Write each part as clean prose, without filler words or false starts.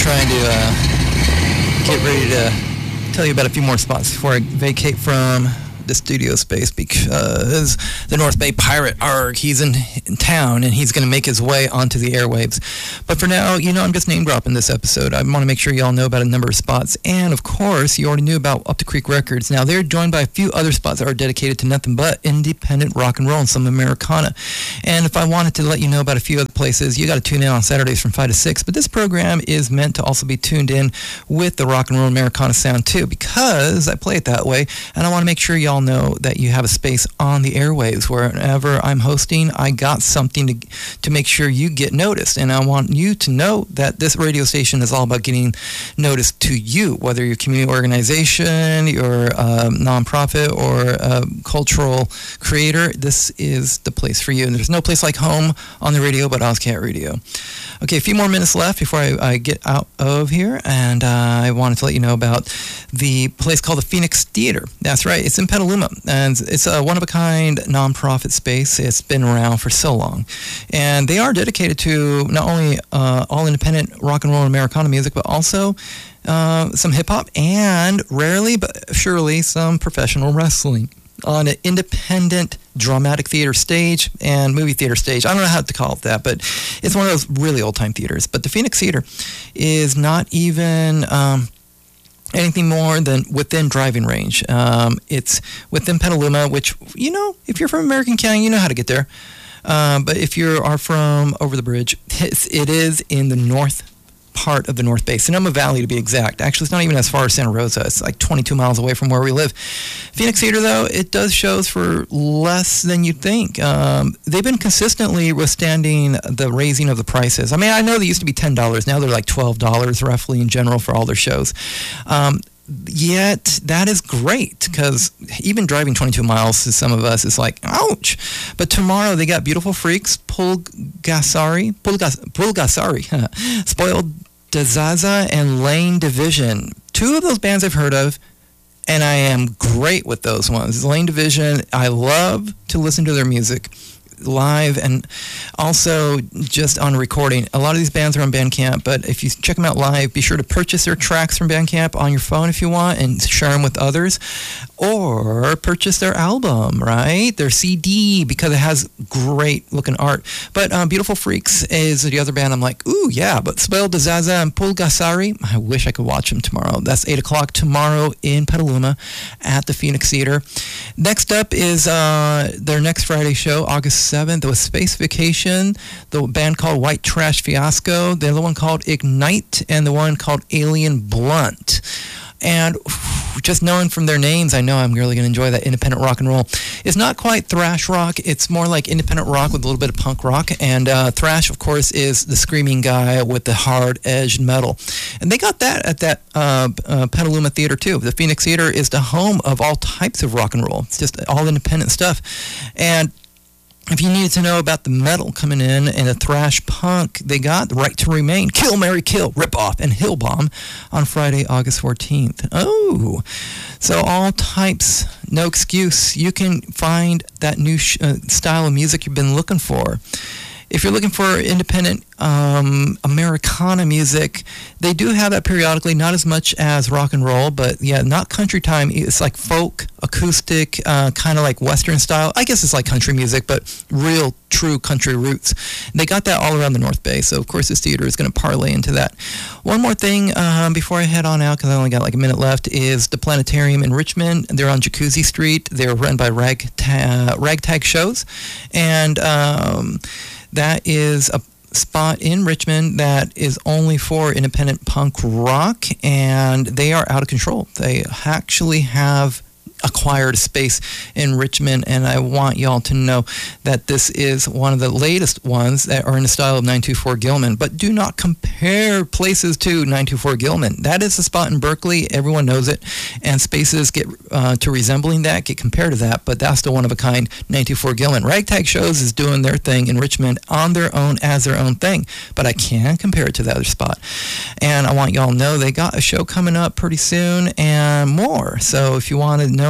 trying to get ready to tell you about a few more spots before I vacate from the studio space, because the North Bay Pirate, he's in town and he's going to make his way onto the airwaves. But for now, I'm just name dropping this episode. I want to make sure you all know about a number of spots. And of course, you already knew about Up the Creek Records. Now, they're joined by a few other spots that are dedicated to nothing but independent rock and roll and some Americana. And if I wanted to let you know about a few other places, you got to tune in on Saturdays from 5 to 6. But this program is meant to also be tuned in with the rock and roll Americana sound too, because I play it that way. And I want to make sure y'all know that you have a space on the airwaves. Wherever I'm hosting, I got something to make sure you get noticed. And I want you to know that this radio station is all about getting noticed to you, whether you're a community organization, you're a nonprofit, or a cultural creator. This is the place for you. And there's no place like home on the radio but Ozcat Radio. Okay, a few more minutes left before I get out of here, and I wanted to let you know about the place called the Phoenix Theater. That's right, it's in Petaluma, and it's a one-of-a-kind nonprofit space. It's been around for so long, and they are dedicated to not only all independent rock and roll and Americana music, but also some hip-hop, and rarely but surely some professional wrestling on an independent dramatic theater stage and movie theater stage. I don't know how to call it that, but it's one of those really old-time theaters. But the Phoenix Theater is not even anything more than within driving range. It's within Petaluma, which, if you're from American County, you know how to get there. But if you are from over the bridge, it is in the north part of the North Bay, Sonoma Valley to be exact. Actually, it's not even as far as Santa Rosa. It's like 22 miles away from where we live. Phoenix Theater, though, it does shows for less than you'd think. They've been consistently withstanding the raising of the prices. I mean, I know they used to be $10. Now they're like $12 roughly in general for all their shows. Yet that is great, because even driving 22 miles to some of us is like, ouch. But tomorrow they got Beautiful Freaks, Pulgasari, Spoiled Dazaza, and Lane Division. Two of those bands I've heard of, and I am great with those ones. Lane Division, I love to listen to their music live and also just on recording. A lot of these bands are on Bandcamp, but if you check them out live, be sure to purchase their tracks from Bandcamp on your phone if you want and share them with others, or purchase their album, right? Their CD, because it has great looking art. But Beautiful Freaks is the other band I'm like, ooh, yeah, but Spoiled Dazaza and Pulgasari, I wish I could watch them tomorrow. That's 8 o'clock tomorrow in Petaluma at the Phoenix Theater. Next up is their next Friday show, August 7th, with Space Vacation, the band called White Trash Fiasco, the other one called Ignite, and the one called Alien Blunt. And just knowing from their names, I know I'm really going to enjoy that independent rock and roll. It's not quite thrash rock. It's more like independent rock with a little bit of punk rock. And thrash, of course, is the screaming guy with the hard-edged metal. And they got that at that Petaluma Theater, too. The Phoenix Theater is the home of all types of rock and roll. It's just all independent stuff. And if you needed to know about the metal coming in and the thrash punk, they got The Right to Remain, Kill, Marry, Kill, Rip Off, and Hill Bomb on Friday, August 14th. Oh, so all types, no excuse. You can find that new style of music you've been looking for. If you're looking for independent Americana music, they do have that periodically, not as much as rock and roll, but yeah, not country time. It's like folk, acoustic, kind of like Western style. I guess it's like country music, but real, true country roots. They got that all around the North Bay, so of course this theater is going to parlay into that. One more thing before I head on out, because I only got like a minute left, is the Planetarium in Richmond. They're on Jacuzzi Street. They're run by Ragtag Shows, and that is a spot in Richmond that is only for independent punk rock, and they are out of control. They actually have acquired a space in Richmond, and I want y'all to know that this is one of the latest ones that are in the style of 924 Gilman, but do not compare places to 924 Gilman. That is the spot in Berkeley. Everyone knows it, and spaces get to resembling that, get compared to that, but that's the one-of-a-kind 924 Gilman. Ragtag Shows is doing their thing in Richmond on their own as their own thing, but I can compare it to the other spot. And I want y'all to know they got a show coming up pretty soon and more. So if you want to know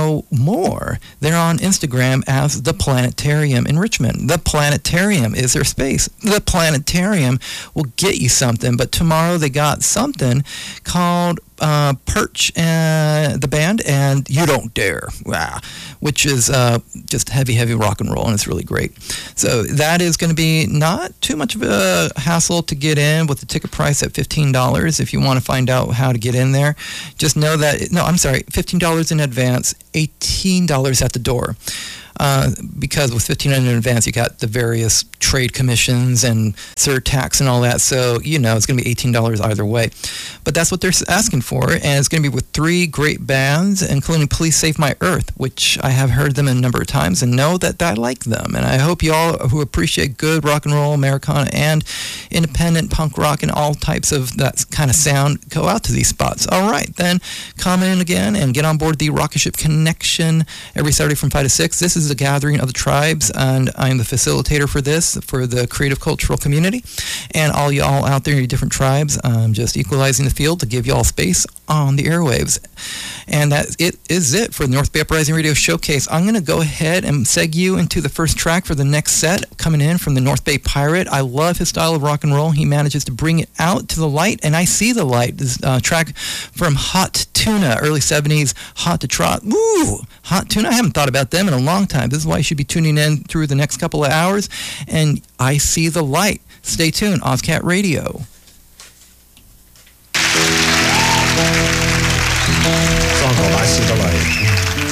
know more, they're on Instagram as The Planetarium in Richmond. The Planetarium is their space. The Planetarium will get you something, but tomorrow they got something called Perch, the band, and You Don't Dare, which is just heavy rock and roll, and it's really great. So that is going to be not too much of a hassle to get in, with the ticket price at $15. If you want to find out how to get in there, just know that, $15 in advance, $18 at the door. Because with $15 in advance, you got the various trade commissions and surtax and all that. So, it's going to be $18 either way. But that's what they're asking for. And it's going to be with 3 great bands, including Please Save My Earth, which I have heard them a number of times and know that I like them. And I hope you all who appreciate good rock and roll, Americana, and independent punk rock and all types of that kind of sound go out to these spots. All right, then come in again and get on board the Rocket Ship Connection every Saturday from 5 to 6. This is a gathering of the tribes, and I'm the facilitator for this, for the creative cultural community. And all y'all out there, your different tribes, I'm just equalizing the field to give y'all space on the airwaves. And that is it for the North Bay Uprising Radio Showcase. I'm going to go ahead and seg you into the first track for the next set, coming in from the North Bay Pirate. I love his style of rock and roll. He manages to bring it out to the light, and I see the light. This track from Hot Tuna, early 70s, Hot to Trot. Woo! Hot Tuna, I haven't thought about them in a long time. This is why you should be tuning in through the next couple of hours. And I see the light. Stay tuned, Ozcat Radio. Song called I See the Light.